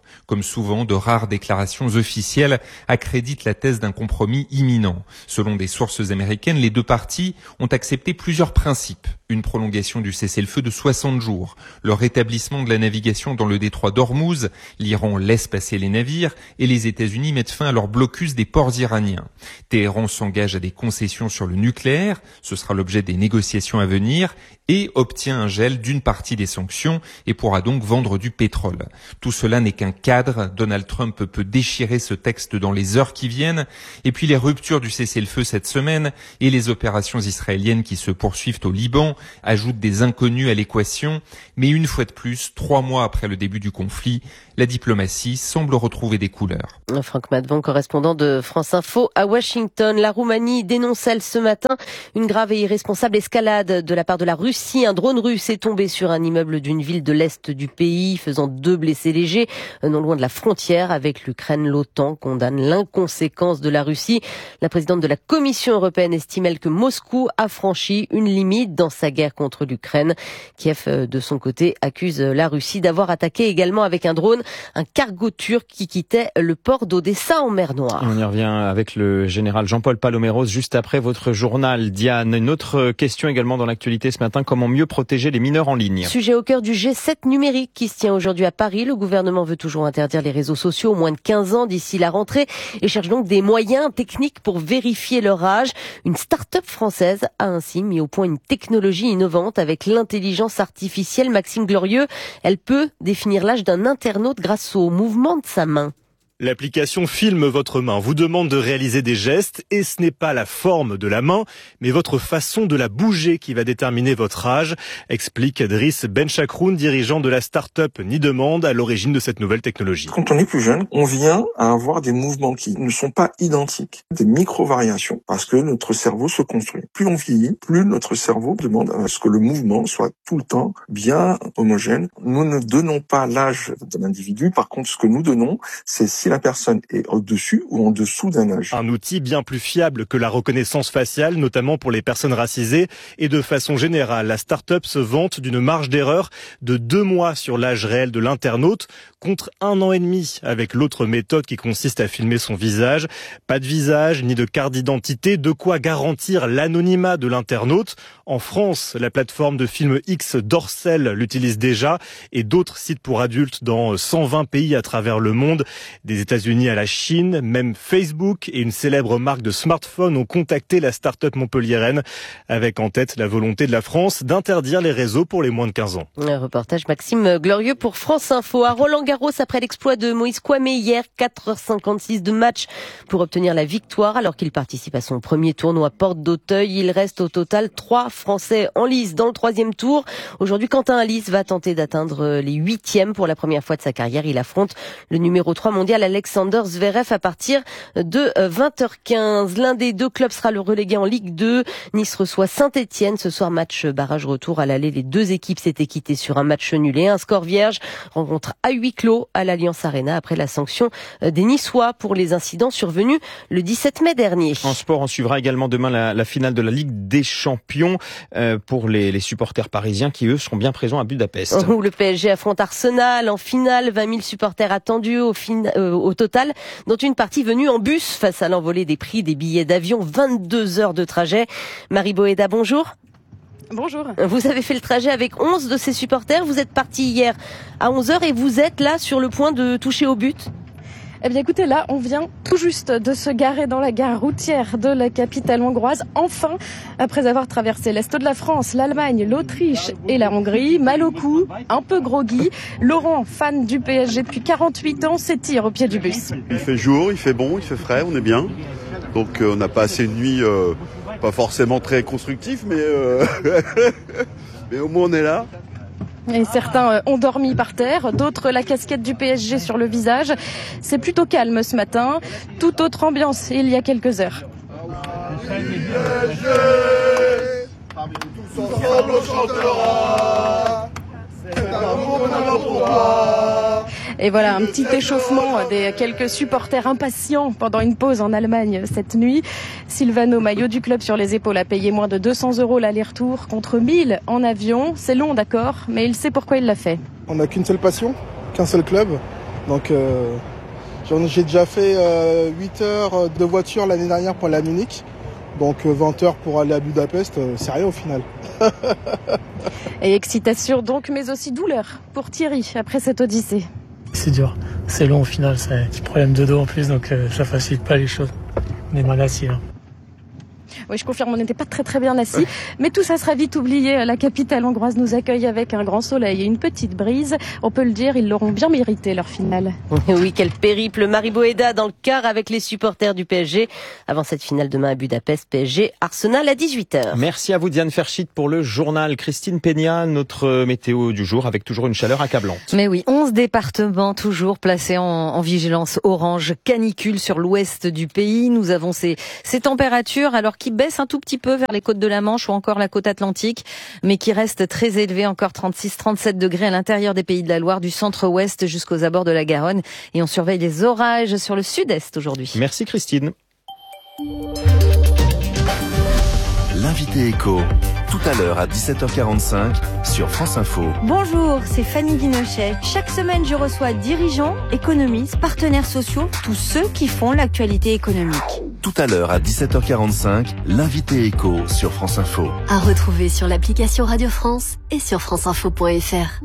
Speaker 27: Comme souvent, de rares déclarations officielles accréditent la thèse d'un compromis imminent. Selon des sources américaines, les deux parties ont accepté plusieurs principes. Une prolongation du cessez-le-feu de 60 jours, le rétablissement de la navigation dans le détroit d'Ormuz, l'Iran laisse passer les navires et les États-Unis mettent fin à leur blocus des ports iraniens. Téhéran s'engage à des concessions sur le nucléaire, ce sera l'objet des négociations à venir, et obtient un gel d'une partie des sanctions et pourra donc vendre du pétrole. Tout cela n'est qu'un cadre. Donald Trump peut déchirer ce texte dans les heures qui viennent. Et puis les ruptures du cessez-le-feu cette semaine et les opérations israéliennes qui se poursuivent au Liban ajoutent des inconnus à l'équation. Mais une fois de plus, 3 mois après le début du conflit, la diplomatie semble retrouver des couleurs.
Speaker 17: Franck Madvan, correspondant de France Info à Washington. La Roumanie dénonce, elle, ce matin, une grave et irresponsable escalade de la part de la Russie. Un drone russe est tombé sur un immeuble d'une ville de l'Est du pays, faisant 2 blessés légers, non loin de la frontière avec l'Ukraine. L'OTAN condamne l'inconséquence de la Russie. La présidente de la Commission européenne estime, elle, que Moscou a franchi une limite dans sa guerre contre l'Ukraine. Kiev, de son côté, accuse la Russie d'avoir attaqué également avec un drone un cargo turc qui quittait le port d'Odessa en mer Noire.
Speaker 2: On y revient avec le général Jean-Paul Paloméros juste après votre journal. Diane, une autre question également dans l'actualité ce matin, comment mieux protéger les mineurs en ligne?
Speaker 17: Sujet au cœur du G7 numérique qui se tient aujourd'hui à Paris. Le gouvernement veut toujours interdire les réseaux sociaux aux moins de 15 ans d'ici la rentrée et cherche donc des moyens techniques pour vérifier leur âge. Une start-up française a ainsi mis au point une technologie innovante avec l'intelligence artificielle. Maxime Glorieux, elle peut définir l'âge d'un internaute grâce au mouvement de sa main.
Speaker 1: L'application filme votre main, vous demande de réaliser des gestes et ce n'est pas la forme de la main, mais votre façon de la bouger qui va déterminer votre âge, explique Driss Benchakroun, dirigeant de la start-up Nidemande à l'origine de cette nouvelle technologie.
Speaker 3: Quand on est plus jeune, on vient à avoir des mouvements qui ne sont pas identiques, des micro-variations, parce que notre cerveau se construit. Plus on vieillit, plus notre cerveau demande à ce que le mouvement soit tout le temps bien homogène. Nous ne donnons pas l'âge de l'individu, par contre ce que nous donnons, c'est si la personne est au-dessus ou en dessous d'un âge.
Speaker 1: Un outil bien plus fiable que la reconnaissance faciale, notamment pour les personnes racisées. Et de façon générale, la start-up se vante d'une marge d'erreur de 2 mois sur l'âge réel de l'internaute, contre 1 an et demi avec l'autre méthode qui consiste à filmer son visage. Pas de visage ni de carte d'identité, de quoi garantir l'anonymat de l'internaute. En France, la plateforme de film X Dorsel l'utilise déjà et d'autres sites pour adultes dans 120 pays à travers le monde. Des États-Unis à la Chine, même Facebook et une célèbre marque de smartphones ont contacté la start-up montpelliéraine avec en tête la volonté de la France d'interdire les réseaux pour les moins de 15 ans.
Speaker 17: Un reportage Maxime Glorieux pour France Info. À Roland-Garros, après l'exploit de Moïse Kouamé hier, 4h56 de match pour obtenir la victoire alors qu'il participe à son premier tournoi Porte d'Auteuil. Il reste au total 3 Français en lice dans le 3e tour. Aujourd'hui, Quentin Alice va tenter d'atteindre les 8e pour la première fois de sa carrière. Il affronte le numéro 3 mondial Alexander Zverev à partir de 20h15. L'un des 2 clubs sera le relégué en Ligue 2. Nice reçoit Saint-Etienne. Ce soir, match barrage retour à l'aller. Les 2 équipes s'étaient quittées sur un match nul et un score vierge. Rencontre à huis clos à l'Allianz Arena après la sanction des Niçois pour les incidents survenus le 17 mai dernier.
Speaker 2: En sport, on suivra également demain la finale de la Ligue des Champions pour les supporters parisiens qui, eux, seront bien présents à Budapest.
Speaker 17: Où le PSG affronte Arsenal en finale. 20 000 supporters attendus au total, dont une partie venue en bus face à l'envolée des prix des billets d'avion. 22 heures de trajet. Marie Boéda, bonjour.
Speaker 5: Bonjour.
Speaker 17: Vous avez fait le trajet avec 11 de ces supporters. Vous êtes parti hier à 11h et vous êtes là sur le point de toucher au but.
Speaker 5: Eh bien écoutez, là on vient tout juste de se garer dans la gare routière de la capitale hongroise. Enfin, après avoir traversé l'Est de la France, l'Allemagne, l'Autriche et la Hongrie, mal au cou, un peu groggy, Laurent, fan du PSG depuis 48 ans, s'étire au pied du bus.
Speaker 6: Il fait jour, il fait bon, il fait frais, on est bien. Donc on n'a pas passé une nuit pas forcément très constructive, mais au moins on est là.
Speaker 5: Et certains ont dormi par terre, d'autres la casquette du PSG sur le visage. C'est plutôt calme ce matin, toute autre ambiance il y a quelques heures.
Speaker 6: Tous ensemble on chantera, c'est un amour pour toi.
Speaker 5: Et voilà, un petit échauffement des quelques supporters impatients pendant une pause en Allemagne cette nuit. Silvano, maillot du club sur les épaules, a payé moins de 200 € l'aller-retour contre 1000 en avion. C'est long, d'accord, mais il sait pourquoi il l'a fait.
Speaker 8: On n'a qu'une seule passion, qu'un seul club.
Speaker 7: Donc j'ai déjà fait 8 heures de voiture l'année dernière pour aller à Munich. Donc 20 heures pour aller à Budapest, c'est rien au final.
Speaker 5: Et excitation donc, mais aussi douleur pour Thierry après cette odyssée.
Speaker 23: C'est dur, c'est long au final, c'est un petit problème de dos en plus, donc ça facilite pas les choses. On est mal assis là.
Speaker 5: Oui, je confirme, on n'était pas très bien assis, mais tout ça sera vite oublié. La capitale hongroise nous accueille avec un grand soleil et une petite brise. On peut le dire, ils l'auront bien mérité, leur finale.
Speaker 14: Oui, quel périple. Marie Boéda dans le car avec les supporters du PSG. Avant cette finale demain à Budapest, PSG, Arsenal à 18h.
Speaker 2: Merci à vous Diane Ferchit pour le journal. Christine Peña, notre météo du jour avec toujours une chaleur accablante.
Speaker 17: Mais oui, 11 départements toujours placés en vigilance orange canicule sur l'ouest du pays. Nous avons ces températures alors qui baissent un tout petit peu vers les côtes de la Manche ou encore la côte atlantique, mais qui restent très élevées, encore 36-37 degrés à l'intérieur des Pays de la Loire, du centre-ouest jusqu'aux abords de la Garonne. Et on surveille les orages sur le sud-est aujourd'hui.
Speaker 2: Merci Christine.
Speaker 8: L'invité éco, tout à l'heure à 17h45 sur France Info.
Speaker 9: Bonjour, c'est Fanny Guinochet. Chaque semaine, je reçois dirigeants, économistes, partenaires sociaux, tous ceux qui font l'actualité économique.
Speaker 8: Tout à l'heure à 17h45, l'invité éco sur France Info.
Speaker 4: À retrouver sur l'application Radio France et sur franceinfo.fr.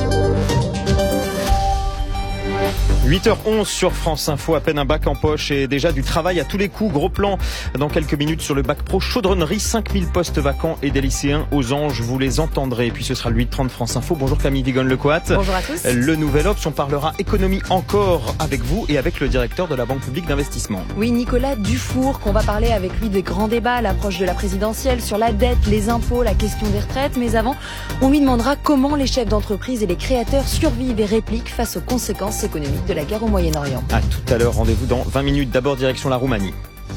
Speaker 2: 8h11 sur France Info, à peine un bac en poche et déjà du travail à tous les coups. Gros plan dans quelques minutes sur le bac pro chaudronnerie, 5000 postes vacants et des lycéens aux anges, vous les entendrez. Et puis ce sera le 8h30 France Info. Bonjour Camille Vigon-Lecoat.
Speaker 9: Bonjour à tous.
Speaker 2: Le Nouvel Obs, on parlera économie encore avec vous et avec le directeur de la Banque publique d'investissement.
Speaker 18: Oui, Nicolas Dufour, qu'on va parler avec lui des grands débats à l'approche de la présidentielle sur la dette, les impôts, la question des retraites. Mais avant, on lui demandera comment les chefs d'entreprise et les créateurs survivent et répliquent face aux conséquences économiques de la guerre au Moyen-Orient.
Speaker 2: À tout à l'heure, rendez-vous dans 20 minutes. D'abord, direction la Roumanie.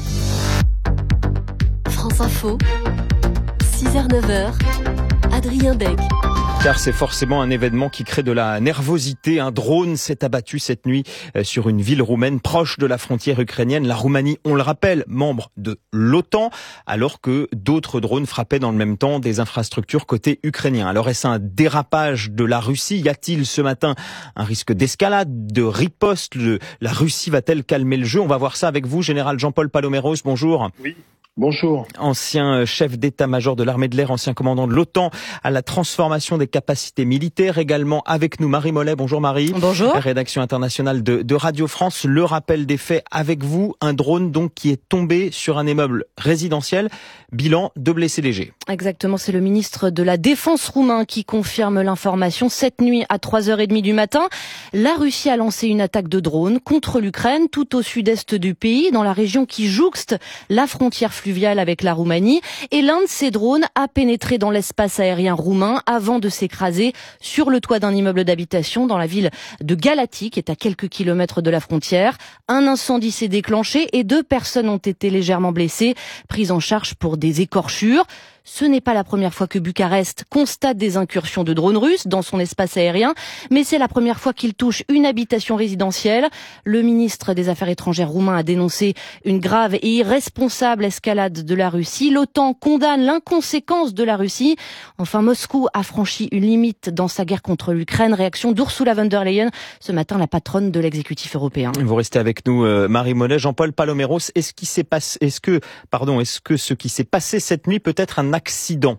Speaker 4: France Info, 6h-9h, Adrien Beck.
Speaker 2: Car c'est forcément un événement qui crée de la nervosité. Un drone s'est abattu cette nuit sur une ville roumaine proche de la frontière ukrainienne. La Roumanie, on le rappelle, membre de l'OTAN, alors que d'autres drones frappaient dans le même temps des infrastructures côté ukrainien. Alors est-ce un dérapage de la Russie? Y a-t-il ce matin un risque d'escalade, de riposte? La Russie va-t-elle calmer le jeu? On va voir ça avec vous, général Jean-Paul Paloméros. Bonjour.
Speaker 3: Oui. Bonjour.
Speaker 2: Ancien chef d'état-major de l'armée de l'air, ancien commandant de l'OTAN, à la transformation des capacités militaires. Également avec nous Marie Mollet. Bonjour Marie.
Speaker 17: Bonjour.
Speaker 2: Rédaction internationale de Radio France. Le rappel des faits avec vous. Un drone donc qui est tombé sur un immeuble résidentiel. Bilan, 2 blessés légers.
Speaker 18: Exactement, c'est le ministre de la Défense roumain qui confirme l'information. Cette nuit à 3h30 du matin, la Russie a lancé une attaque de drone contre l'Ukraine, tout au sud-est du pays, dans la région qui jouxte la frontière fluviale avec la Roumanie. Et l'un de ces drones a pénétré dans l'espace aérien roumain avant de s'écraser sur le toit d'un immeuble d'habitation dans la ville de Galați, qui est à quelques kilomètres de la frontière. Un incendie s'est déclenché et 2 personnes ont été légèrement blessées, prises en charge pour des écorchures. Ce n'est pas la première fois que Bucarest constate des incursions de drones russes dans son espace aérien, mais c'est la première fois qu'il touche une habitation résidentielle. Le ministre des Affaires étrangères roumain a dénoncé une grave et irresponsable escalade de la Russie. L'OTAN condamne l'inconséquence de la Russie. Enfin, Moscou a franchi une limite dans sa guerre contre l'Ukraine. Réaction d'Ursula von der Leyen, ce matin la patronne de l'exécutif européen.
Speaker 2: Vous restez avec nous, Marie Mollet. Jean-Paul Paloméros, est-ce que ce qui s'est passé cette nuit peut être un accident?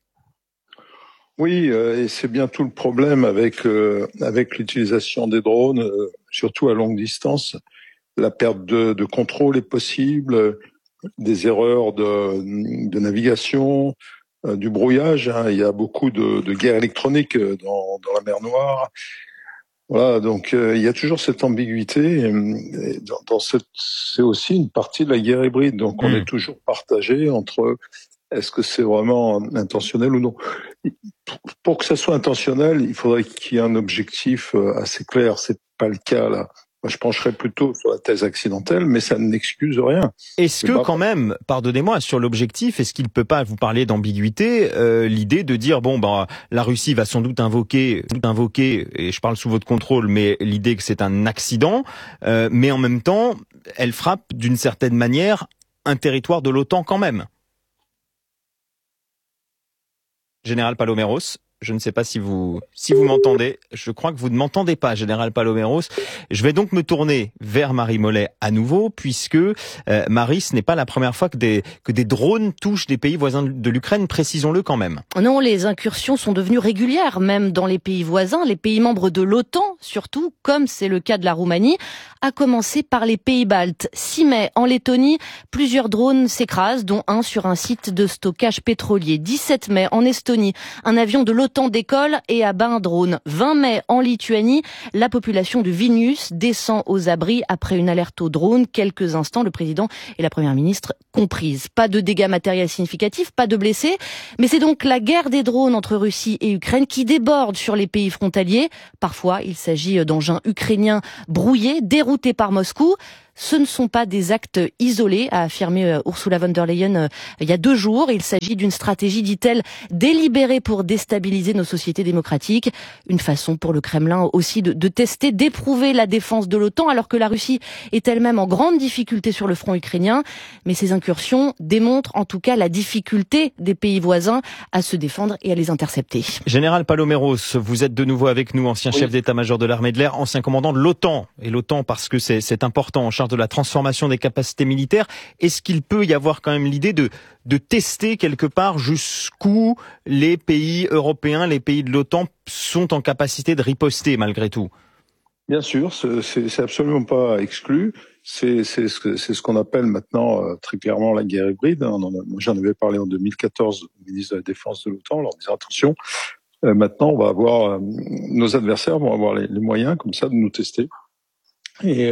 Speaker 3: Oui, et c'est bien tout le problème avec l'utilisation des drones, surtout à longue distance. La perte de contrôle est possible, des erreurs de navigation, du brouillage. Hein. Il y a beaucoup de guerres électroniques dans la mer Noire. Voilà, donc il y a toujours cette ambiguïté. Et c'est aussi une partie de la guerre hybride. Donc on est toujours partagé entre est-ce que c'est vraiment intentionnel ou non. Pour que ça soit intentionnel, il faudrait qu'il y ait un objectif assez clair. C'est pas le cas là. Moi, je pencherais plutôt sur la thèse accidentelle, mais ça n'excuse rien.
Speaker 2: Est-ce que quand même, pardonnez-moi, sur l'objectif, est-ce qu'il peut pas vous parler d'ambiguïté, l'idée de dire la Russie va sans doute invoquer, et je parle sous votre contrôle, mais l'idée que c'est un accident, mais en même temps, elle frappe d'une certaine manière un territoire de l'OTAN quand même. Général Paloméros, Je ne sais pas si vous m'entendez. Je crois que vous ne m'entendez pas, Général Paloméros. Je vais donc me tourner vers Marie Mollet à nouveau, puisque Marie, ce n'est pas la première fois que des drones touchent des pays voisins de l'Ukraine, précisons-le quand même.
Speaker 17: Non, les incursions sont devenues régulières, même dans les pays voisins, les pays membres de l'OTAN, surtout, comme c'est le cas de la Roumanie, à commencer par les pays baltes. 6 mai, en Lettonie, plusieurs drones s'écrasent, dont un sur un site de stockage pétrolier. 17 mai, en Estonie, un avion de l'OTAN décolle et abat un drone. 20 mai, en Lituanie, la population de Vilnius descend aux abris après une alerte au drone. Quelques instants, le président et la première ministre comprises. Pas de dégâts matériels significatifs, pas de blessés, mais c'est donc la guerre des drones entre Russie et Ukraine qui déborde sur les pays frontaliers. Parfois, il s'agit d'engins ukrainiens brouillés, déroutés par Moscou. Ce ne sont pas des actes isolés, a affirmé Ursula von der Leyen il y a 2 jours. Il s'agit d'une stratégie, dit-elle, délibérée pour déstabiliser nos sociétés démocratiques. Une façon pour le Kremlin aussi de tester, d'éprouver la défense de l'OTAN, alors que la Russie est elle-même en grande difficulté sur le front ukrainien. Mais ces incursions démontrent en tout cas la difficulté des pays voisins à se défendre et à les intercepter.
Speaker 2: Général Paloméros, vous êtes de nouveau avec nous, ancien chef d'état-major de l'armée de l'air, ancien commandant de l'OTAN. Et l'OTAN parce que c'est important, en charge de la transformation des capacités militaires. Est-ce qu'il peut y avoir quand même l'idée de tester quelque part jusqu'où les pays européens, les pays de l'OTAN sont en capacité de riposter malgré tout?
Speaker 10: Bien sûr, c'est absolument pas exclu. C'est ce qu'on appelle maintenant très clairement la guerre hybride. Moi, j'en avais parlé en 2014 au ministre de la Défense de l'OTAN, leur disant attention, maintenant on va avoir nos adversaires vont avoir les moyens comme ça de nous tester. Et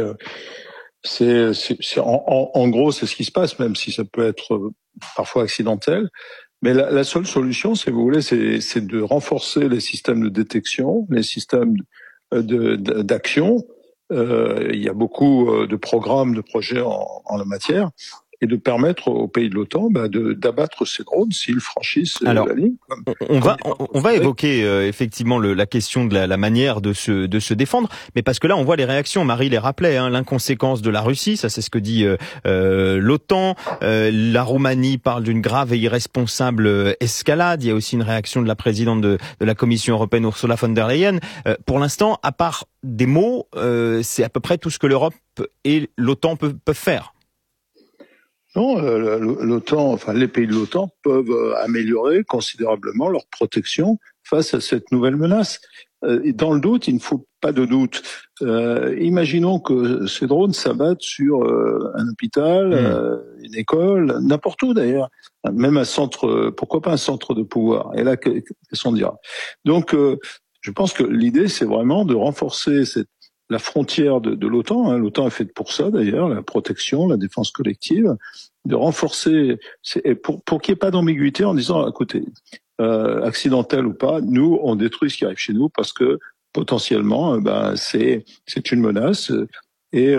Speaker 10: en gros, c'est ce qui se passe, même si ça peut être parfois accidentel. Mais la seule solution, si vous voulez, c'est de renforcer les systèmes de détection, les systèmes d'action. Il y a beaucoup de programmes, de projets en la matière, et de permettre aux pays de l'OTAN d'abattre ces drones s'ils franchissent la ligne.
Speaker 2: On va évoquer effectivement la question de la manière de se défendre, mais parce que là on voit les réactions. Marie les rappelait, l'inconséquence de la Russie, ça c'est ce que dit l'OTAN. La Roumanie parle d'une grave et irresponsable escalade. Il y a aussi une réaction de la présidente de la Commission européenne, Ursula von der Leyen. Pour l'instant, à part des mots, c'est à peu près tout ce que l'Europe et l'OTAN peuvent faire.
Speaker 10: Non, l'OTAN, enfin les pays de l'OTAN peuvent améliorer considérablement leur protection face à cette nouvelle menace. Et dans le doute, il ne faut pas de doute. Imaginons que ces drones s'abattent sur un hôpital, une école, n'importe où d'ailleurs, même un centre, pourquoi pas un centre de pouvoir. Et là, qu'est-ce qu'on dira? Donc, je pense que l'idée, c'est vraiment de renforcer la frontière de l'OTAN. L'OTAN est faite pour ça d'ailleurs, la protection, la défense collective, de renforcer, pour qu'il n'y ait pas d'ambiguïté en disant, écoutez, accidentel ou pas, nous on détruit ce qui arrive chez nous parce que potentiellement, c'est une menace et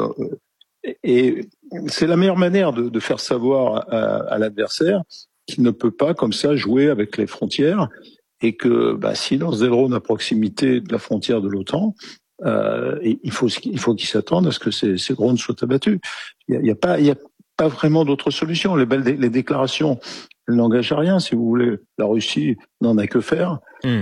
Speaker 10: c'est la meilleure manière de faire savoir à l'adversaire qu'il ne peut pas comme ça jouer avec les frontières et que s'il lance des drones à proximité de la frontière de l'OTAN, il faut qu'ils s'attendent à ce que ces drones soient abattus. Il y a pas vraiment d'autre solution. Les déclarations, elles n'engagent à rien. Si vous voulez, la Russie n'en a que faire.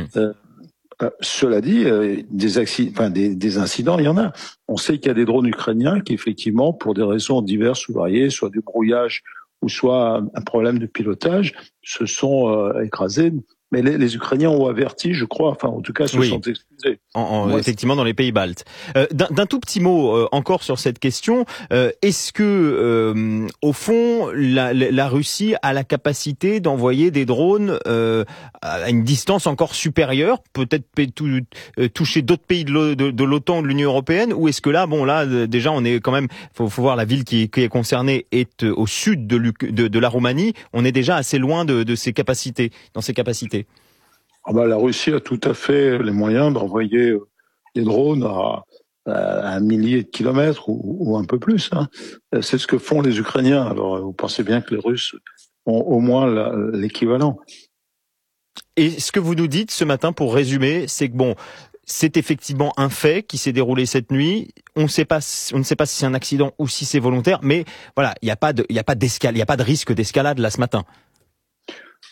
Speaker 10: Cela dit, des incidents, il y en a. On sait qu'il y a des drones ukrainiens qui, effectivement, pour des raisons diverses ou variées, soit du brouillage ou soit un problème de pilotage, se sont écrasés. Mais les Ukrainiens ont averti, je crois, enfin en tout cas se sont excusés.
Speaker 2: Effectivement dans les pays baltes. D'un tout petit mot encore sur cette question, est-ce que au fond la Russie a la capacité d'envoyer des drones à une distance encore supérieure, peut-être toucher d'autres pays de l'OTAN ou de l'Union européenne, ou est-ce que là déjà on est quand même, faut voir la ville qui est concernée est au sud de la Roumanie, on est déjà assez loin de ses capacités, dans ses capacités.
Speaker 10: La Russie a tout à fait les moyens d'envoyer des drones à un millier de kilomètres ou un peu plus. C'est ce que font les Ukrainiens. Alors, vous pensez bien que les Russes ont au moins l'équivalent.
Speaker 2: Et ce que vous nous dites ce matin, pour résumer, c'est que c'est effectivement un fait qui s'est déroulé cette nuit. On ne sait pas si c'est un accident ou si c'est volontaire, mais voilà, il n'y a pas de risque d'escalade là ce matin.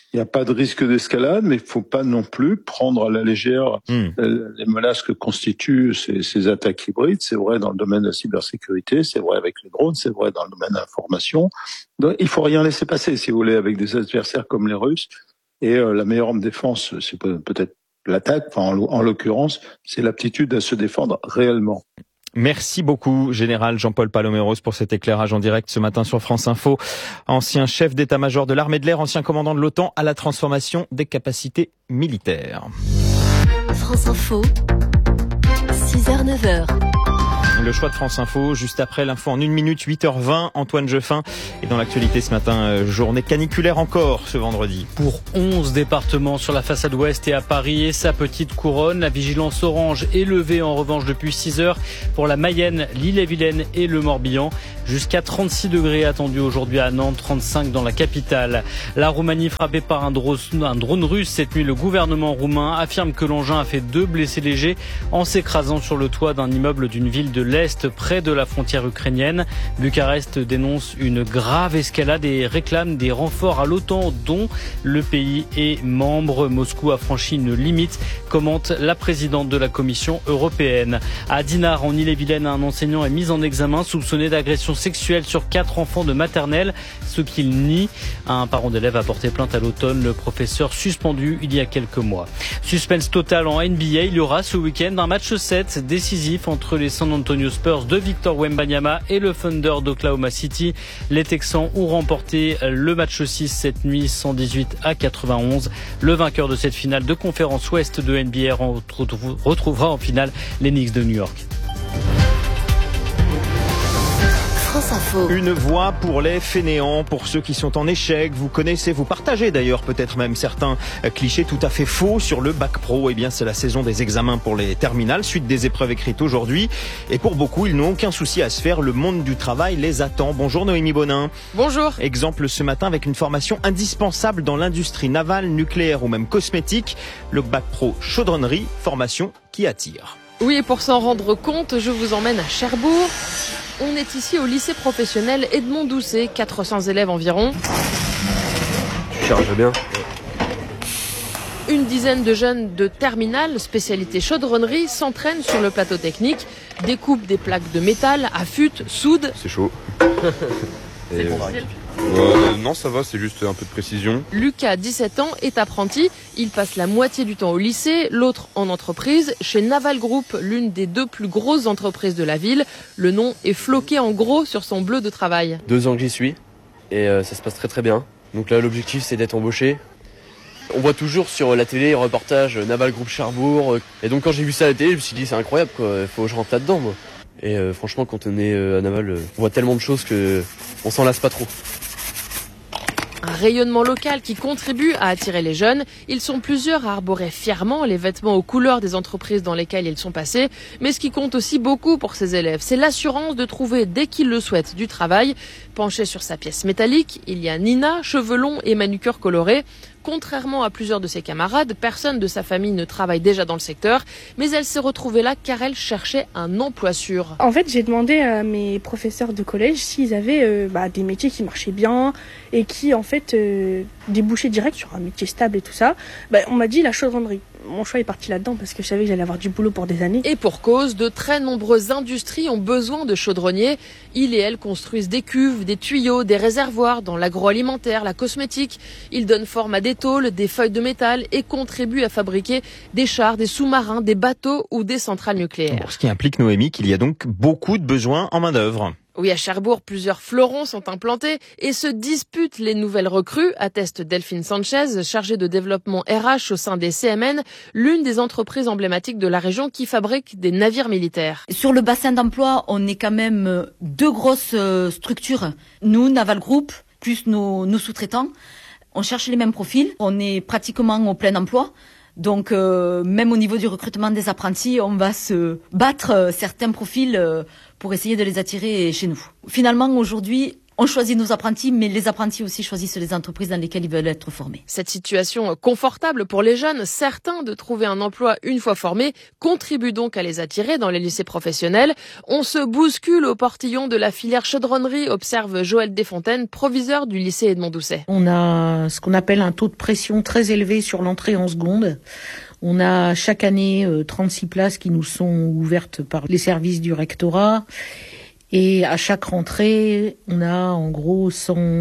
Speaker 10: Il n'y a pas de risque d'escalade, mais il ne faut pas non plus prendre à la légère les menaces que constituent ces attaques hybrides. C'est vrai dans le domaine de la cybersécurité, c'est vrai avec les drones, c'est vrai dans le domaine de l'information. Donc, il ne faut rien laisser passer, si vous voulez, avec des adversaires comme les Russes. Et la meilleure défense, c'est peut-être l'attaque, en l'occurrence, c'est l'aptitude à se défendre réellement.
Speaker 2: Merci beaucoup, Général Jean-Paul Paloméros, pour cet éclairage en direct ce matin sur France Info. Ancien chef d'état-major de l'armée de l'air, ancien commandant de l'OTAN à la transformation des capacités militaires.
Speaker 4: France Info, 6h, 9h.
Speaker 2: Le choix de France Info, juste après l'info en 1 minute, 8h20, Antoine Jeffin. Et dans l'actualité ce matin, journée caniculaire encore ce vendredi.
Speaker 11: Pour 11 départements sur la façade ouest et à Paris et sa petite couronne, la vigilance orange est levée en revanche depuis 6h pour la Mayenne, l'Ille-et-Vilaine et le Morbihan. Jusqu'à 36 degrés attendus aujourd'hui à Nantes, 35 dans la capitale. La Roumanie frappée par un drone russe cette nuit. Le gouvernement roumain affirme que l'engin a fait 2 blessés légers en s'écrasant sur le toit d'un immeuble d'une ville de l'Est près de la frontière ukrainienne. Bucarest dénonce une grave escalade et réclame des renforts à l'OTAN dont le pays est membre. Moscou a franchi une limite, commente la présidente de la Commission européenne. À Dinard, en Ille-et-Vilaine, un enseignant est mis en examen soupçonné d'agression sexuelle sur 4 enfants de maternelle, ce qu'il nie. Un parent d'élève a porté plainte à l'automne, le professeur suspendu il y a quelques mois. Suspense total en NBA, il y aura ce week-end un match 7 décisif entre les San Antonio Spurs de Victor Wembanyama et le Thunder d'Oklahoma City. Les Texans ont remporté le match 6 cette nuit, 118-91. Le vainqueur de cette finale de conférence ouest de NBA retrouvera en finale les Knicks de New York.
Speaker 2: Une voix pour les fainéants, pour ceux qui sont en échec. Vous connaissez, vous partagez d'ailleurs peut-être même certains clichés tout à fait faux sur le bac pro. Eh bien, c'est la saison des examens pour les terminales, suite des épreuves écrites aujourd'hui. Et pour beaucoup, ils n'ont aucun souci à se faire. Le monde du travail les attend. Bonjour Noémie Bonin.
Speaker 12: Bonjour.
Speaker 2: Exemple ce matin avec une formation indispensable dans l'industrie navale, nucléaire ou même cosmétique. Le bac pro chaudronnerie, formation qui attire.
Speaker 12: Oui, et pour s'en rendre compte, je vous emmène à Cherbourg. On est ici au lycée professionnel Edmond Doucet, 400 élèves environ.
Speaker 15: Tu charges bien.
Speaker 12: Une dizaine de jeunes de terminale, spécialité chaudronnerie, s'entraînent sur le plateau technique, découpent des plaques de métal, affûtent, soudent.
Speaker 15: C'est chaud.
Speaker 12: C'est difficile.
Speaker 15: Non, ça va, c'est juste un peu de précision.
Speaker 12: Lucas, 17 ans, est apprenti. Il passe la moitié du temps au lycée, l'autre en entreprise, chez Naval Group, l'une des 2 plus grosses entreprises de la ville. Le nom est floqué en gros sur son bleu de travail.
Speaker 15: 2 ans que j'y suis et ça se passe très très bien. Donc là, l'objectif, c'est d'être embauché. On voit toujours sur la télé, reportage Naval Group Cherbourg. Et donc quand j'ai vu ça à la télé, je me suis dit c'est incroyable, quoi. Faut que je rentre là-dedans, moi. Et franchement, quand on est à Naval, on voit tellement de choses que on s'en lasse pas trop.
Speaker 12: Un rayonnement local qui contribue à attirer les jeunes. Ils sont plusieurs à arborer fièrement les vêtements aux couleurs des entreprises dans lesquelles ils sont passés. Mais ce qui compte aussi beaucoup pour ces élèves, c'est l'assurance de trouver, dès qu'ils le souhaitent, du travail. Penchée sur sa pièce métallique, il y a Nina, cheveux longs et manucure colorée. Contrairement à plusieurs de ses camarades, personne de sa famille ne travaille déjà dans le secteur, mais elle s'est retrouvée là car elle cherchait un emploi sûr.
Speaker 16: En fait, j'ai demandé à mes professeurs de collège s'ils avaient des métiers qui marchaient bien et qui, en fait, débouchaient direct sur un métier stable et tout ça. On m'a dit la chaudronnerie. Mon choix est parti là-dedans parce que je savais que j'allais avoir du boulot pour des années.
Speaker 12: Et pour cause, de très nombreuses industries ont besoin de chaudronniers. Ils et elles construisent des cuves, des tuyaux, des réservoirs dans l'agroalimentaire, la cosmétique. Ils donnent forme à des tôles, des feuilles de métal et contribuent à fabriquer des chars, des sous-marins, des bateaux ou des centrales nucléaires.
Speaker 2: Ce qui implique, Noémie, qu'il y a donc beaucoup de besoins en main-d'œuvre.
Speaker 12: Oui, à Cherbourg, plusieurs fleurons sont implantés et se disputent les nouvelles recrues, atteste Delphine Sanchez, chargée de développement RH au sein des CMN, l'une des entreprises emblématiques de la région qui fabrique des navires militaires.
Speaker 19: Sur le bassin d'emploi, on est quand même 2 grosses structures. Nous, Naval Group, plus nos sous-traitants. On cherche les mêmes profils. On est pratiquement au plein emploi. Donc, même au niveau du recrutement des apprentis, on va se battre certains profils pour essayer de les attirer chez nous. Finalement, aujourd'hui, On choisit nos apprentis, mais les apprentis aussi choisissent les entreprises dans lesquelles ils veulent être formés.
Speaker 12: Cette situation confortable pour les jeunes, certains de trouver un emploi une fois formés, contribue donc à les attirer dans les lycées professionnels. On se bouscule au portillon de la filière chaudronnerie, observe Joël Desfontaines, proviseur du lycée Edmond-Doucet.
Speaker 13: On a ce qu'on appelle un taux de pression très élevé sur l'entrée en seconde. On a chaque année 36 places qui nous sont ouvertes par les services du rectorat. Et à chaque rentrée, on a en gros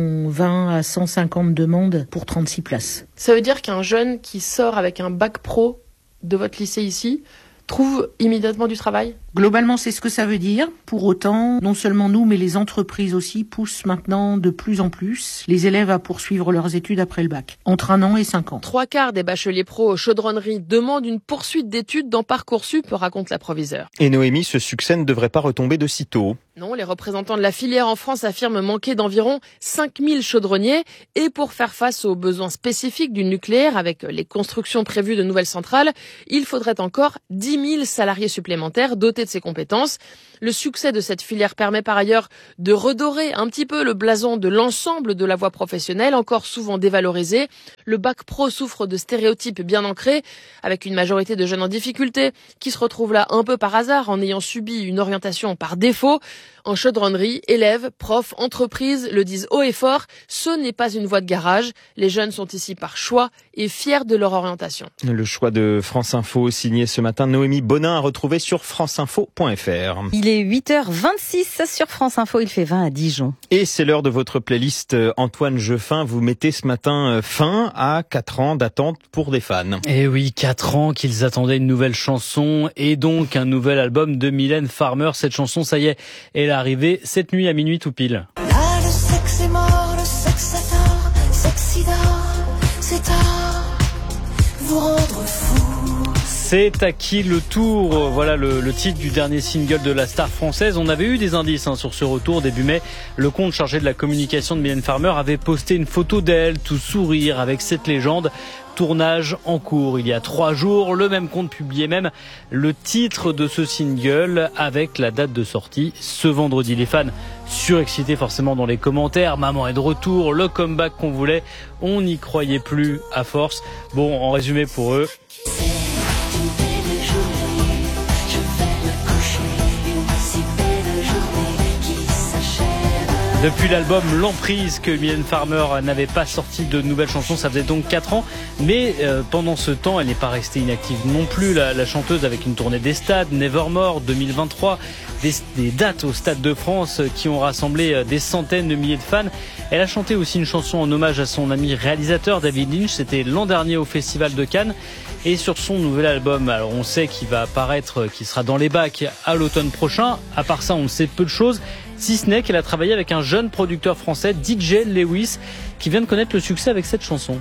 Speaker 13: 120 à 150 demandes pour 36 places.
Speaker 12: Ça veut dire qu'un jeune qui sort avec un bac pro de votre lycée ici trouve immédiatement du travail ?
Speaker 13: Globalement, c'est ce que ça veut dire. Pour autant, non seulement nous, mais les entreprises aussi poussent maintenant de plus en plus les élèves à poursuivre leurs études après le bac, entre 1 an et 5 ans.
Speaker 12: 3/4 des bacheliers pro chaudronnerie demandent une poursuite d'études dans Parcoursup, raconte la proviseure.
Speaker 2: Et Noémie, ce succès ne devrait pas retomber de sitôt.
Speaker 12: Non, les représentants de la filière en France affirment manquer d'environ 5000 chaudronniers. Et pour faire face aux besoins spécifiques du nucléaire, avec les constructions prévues de nouvelles centrales, il faudrait encore 10 000 salariés supplémentaires dotés de ces compétences. Le succès de cette filière permet par ailleurs de redorer un petit peu le blason de l'ensemble de la voie professionnelle, encore souvent dévalorisée. Le bac pro souffre de stéréotypes bien ancrés, avec une majorité de jeunes en difficulté qui se retrouvent là un peu par hasard en ayant subi une orientation par défaut. En chaudronnerie, élèves, profs, entreprises le disent haut et fort, ce n'est pas une voie de garage. Les jeunes sont ici par choix et fiers de leur orientation.
Speaker 2: Le choix de France Info signé ce matin Noémie Bonin à retrouver sur franceinfo.fr.
Speaker 17: Il est 8h26 sur France Info, il fait 20 à Dijon.
Speaker 2: Et c'est l'heure de votre playlist Antoine Jeffin. Vous mettez ce matin fin à 4 ans d'attente pour des fans.
Speaker 11: Et oui, 4 ans qu'ils attendaient une nouvelle chanson et donc un nouvel album de Mylène Farmer. Cette chanson, ça y est, elle est arrivée cette nuit à minuit tout pile.
Speaker 20: Là, le sexe est mort, le sexe a tort, sexida, c'est à vous rendre fou.
Speaker 11: C'est à qui le tour ? Voilà le titre du dernier single de la star française. On avait eu des indices sur ce retour début mai. Le compte chargé de la communication de Mylène Farmer avait posté une photo d'elle, tout sourire, avec cette légende. Tournage en cours il y a 3 jours. Le même compte publiait même le titre de ce single avec la date de sortie ce vendredi. Les fans surexcités forcément dans les commentaires. Maman est de retour, le comeback qu'on voulait. On n'y croyait plus à force. Bon, en résumé pour eux. Depuis l'album L'Emprise que Mylène Farmer n'avait pas sorti de nouvelles chansons, ça faisait donc 4 ans. Mais pendant ce temps, elle n'est pas restée inactive non plus. La chanteuse avec une tournée des stades, Nevermore 2023, des dates au Stade de France qui ont rassemblé des centaines de milliers de fans. Elle a chanté aussi une chanson en hommage à son ami réalisateur David Lynch. C'était l'an dernier au Festival de Cannes. Et sur son nouvel album, alors on sait qu'il va apparaître, qu'il sera dans les bacs à l'automne prochain. À part ça, on sait peu de choses. Si ce n'est qu'elle a travaillé avec un jeune producteur français, DJ Lewis, qui vient de connaître le succès avec cette chanson.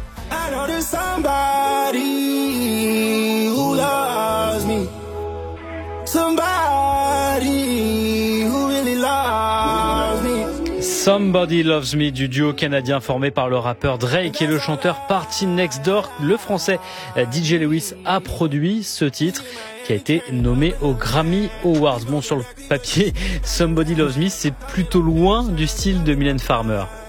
Speaker 11: Somebody Loves Me du duo canadien formé par le rappeur Drake et le chanteur Party Next Door. Le français DJ Lewis a produit ce titre qui a été nommé aux Grammy Awards. Bon, sur le papier, Somebody Loves Me, c'est plutôt loin du style de Mylène Farmer.